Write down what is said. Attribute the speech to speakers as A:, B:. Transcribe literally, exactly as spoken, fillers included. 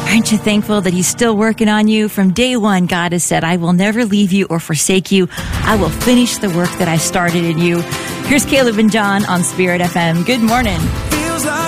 A: Aren't you thankful that he's still working on you? From day one, God has said, I will never leave you or forsake you. I will finish the work that I started in you. Here's Caleb and John on Spirit F M. Good morning.
B: Feels like